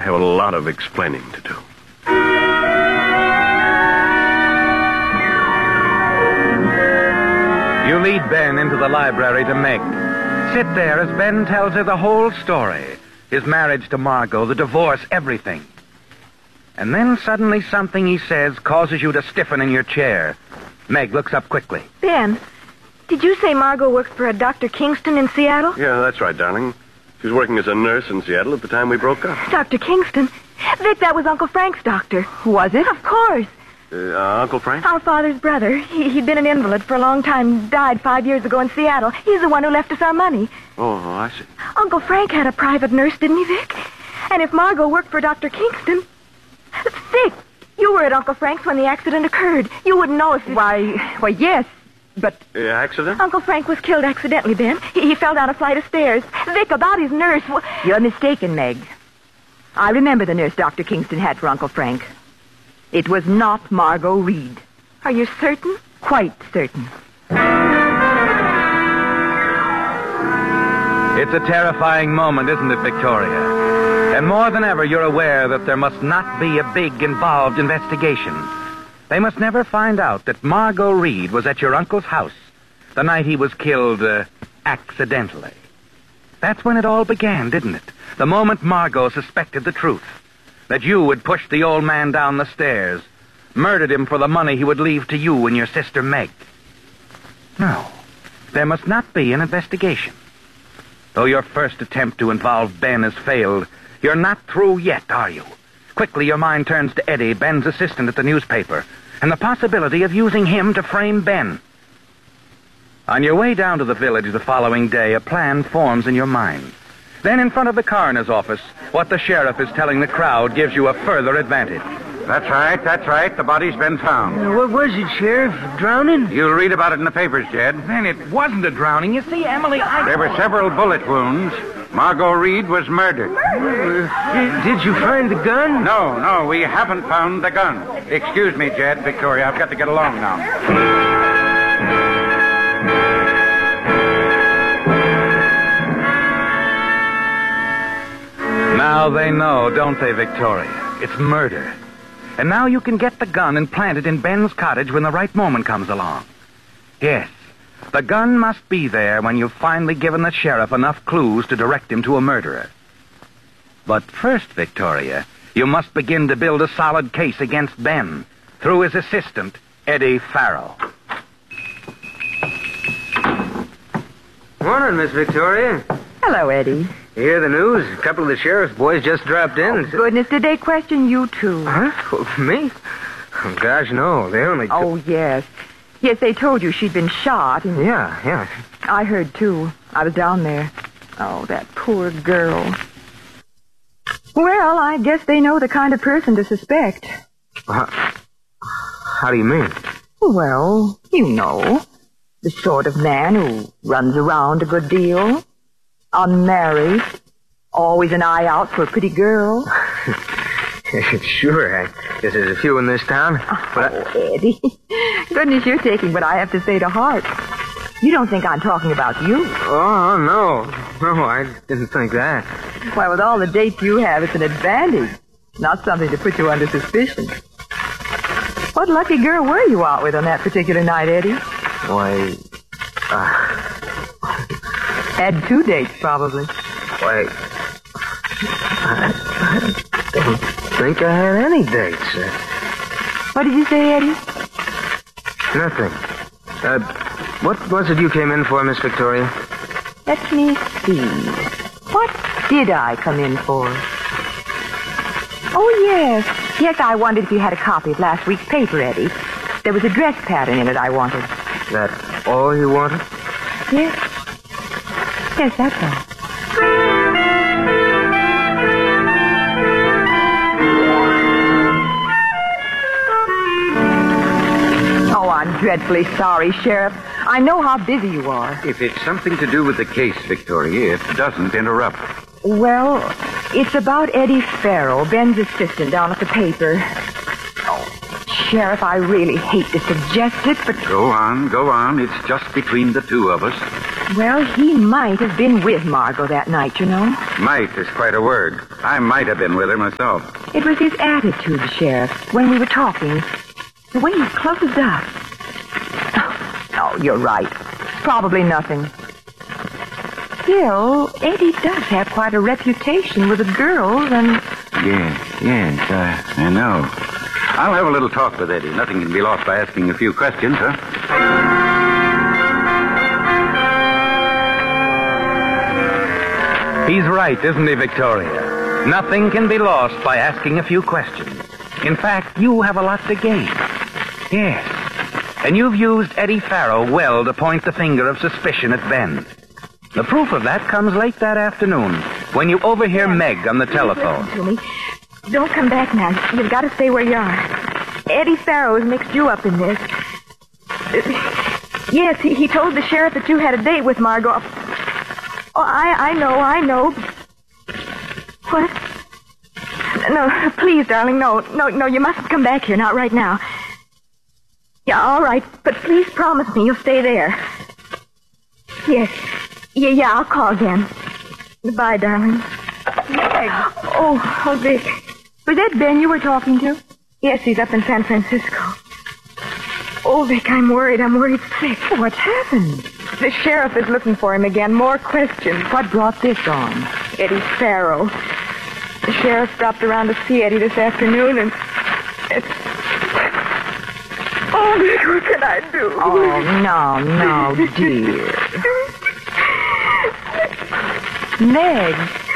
have a lot of explaining to do. You lead Ben into the library to Meg. Sit there as Ben tells her the whole story. His marriage to Margot, the divorce, everything. And then suddenly something he says causes you to stiffen in your chair. Meg looks up quickly. Ben, did you say Margot worked for a Dr. Kingston in Seattle? Yeah, that's right, darling. She was working as a nurse in Seattle at the time we broke up. Dr. Kingston? Vic, that was Uncle Frank's doctor. Was it? Of course. Uncle Frank? Our father's brother. He'd been an invalid for a long time. Died 5 years ago in Seattle. He's the one who left us our money. Oh, I see. Uncle Frank had a private nurse, didn't he, Vic? And if Margot worked for Dr. Kingston... Vic, you were at Uncle Frank's when the accident occurred. You wouldn't know if... Why, yes, but... Accident? Uncle Frank was killed accidentally, Ben. He fell down a flight of stairs. Vic, about his nurse... You're mistaken, Meg. I remember the nurse Dr. Kingston had for Uncle Frank. It was not Margot Reed. Are you certain? Quite certain. It's a terrifying moment, isn't it, Victoria? And more than ever, you're aware that there must not be a big, involved investigation. They must never find out that Margot Reed was at your uncle's house the night he was killed, accidentally. That's when it all began, didn't it? The moment Margot suspected the truth. That you had pushed the old man down the stairs, murdered him for the money he would leave to you and your sister Meg. No, there must not be an investigation. Though your first attempt to involve Ben has failed, you're not through yet, are you? Quickly, your mind turns to Eddie, Ben's assistant at the newspaper, and the possibility of using him to frame Ben. On your way down to the village the following day, a plan forms in your mind. Then in front of the coroner's office, what the sheriff is telling the crowd gives you a further advantage. That's right. The body's been found. What was it, Sheriff? Drowning? You'll read about it in the papers, Jed. Then it wasn't a drowning. You see, Emily, There were several bullet wounds. Margot Reed was murdered. Did you find the gun? No, we haven't found the gun. Excuse me, Jed, Victoria, I've got to get along now. Now they know, don't they, Victoria? It's murder. And now you can get the gun and plant it in Ben's cottage when the right moment comes along. Yes, the gun must be there when you've finally given the sheriff enough clues to direct him to a murderer. But first, Victoria, you must begin to build a solid case against Ben through his assistant, Eddie Farrell. Morning, Miss Victoria. Hello, Eddie. You hear the news? A couple of the sheriff's boys just dropped in. Oh, goodness, did they question you, too? Huh? Me? Oh, gosh, no. They only... Oh, yes. Yes, they told you she'd been shot. And... Yeah. I heard, too. I was down there. Oh, that poor girl. Well, I guess they know the kind of person to suspect. How do you mean? Well, you know. The sort of man who runs around a good deal. Unmarried. Always an eye out for a pretty girl. Sure, I guess there's a few in this town. But Eddie. Goodness, you're taking what I have to say to heart. You don't think I'm talking about you? Oh, no. No, I didn't think that. Why, with all the dates you have, it's an advantage. Not something to put you under suspicion. What lucky girl were you out with on that particular night, Eddie? Why, Had 2 dates, probably. Why, I don't think I had any dates. What did you say, Eddie? Nothing. What was it you came in for, Miss Victoria? Let me see. What did I come in for? Oh, yes. Yes, I wondered if you had a copy of last week's paper, Eddie. There was a dress pattern in it I wanted. That all you wanted? Yes. Yes, that's all. Oh, I'm dreadfully sorry, Sheriff. I know how busy you are. If it's something to do with the case, Victoria, it doesn't interrupt. Well, it's about Eddie Farrell, Ben's assistant down at the paper. Oh, Sheriff, I really hate to suggest it, but... Go on. It's just between the two of us. Well, he might have been with Margot that night, you know. Might is quite a word. I might have been with her myself. It was his attitude, Sheriff, when we were talking. The way he closed up. Oh, you're right. Probably nothing. Still, Eddie does have quite a reputation with the girls, and... Yes, I know. I'll have a little talk with Eddie. Nothing can be lost by asking a few questions, huh? He's right, isn't he, Victoria? Nothing can be lost by asking a few questions. In fact, you have a lot to gain. Yes. And you've used Eddie Farrow well to point the finger of suspicion at Ben. The proof of that comes late that afternoon when you overhear Meg on the telephone. Listen to me. Don't come back now. You've got to stay where you are. Eddie Farrow has mixed you up in this. Yes, he told the sheriff that you had a date with Margot. Oh, I know. What? No, please, darling, no, you mustn't come back here, not right now. Yeah, all right, but please promise me you'll stay there. Yes. Yeah, I'll call again. Goodbye, darling. Meg. Oh, Vic. Was that Ben you were talking to? Yes, he's up in San Francisco. Oh, Vic, I'm worried sick. What's happened? The sheriff is looking for him again. More questions. What brought this on? Eddie Farrow. The sheriff dropped around to see Eddie this afternoon, and it's... Oh, Vic, what can I do? Oh, no, dear. Meg.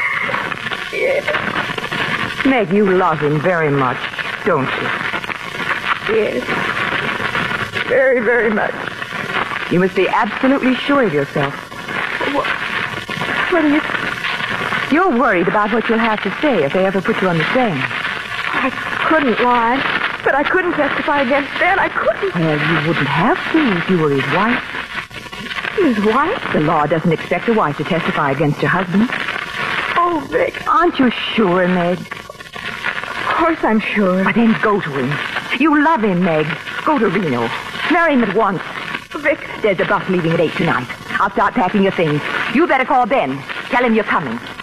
Yes. Meg, you love him very much, don't you? Yes. Very, very much. You must be absolutely sure of yourself. What are you... You're worried about what you'll have to say if they ever put you on the stand. I couldn't lie, but I couldn't testify against Ben. I couldn't. Well, you wouldn't have to if you were his wife. His wife? The law doesn't expect a wife to testify against her husband. Oh, Vic. Aren't you sure, Meg? Of course I'm sure. But then go to him. You love him, Meg. Go to Reno. Marry him at once. Vic. There's a bus leaving at 8 tonight. I'll start packing your things. You better call Ben. Tell him you're coming.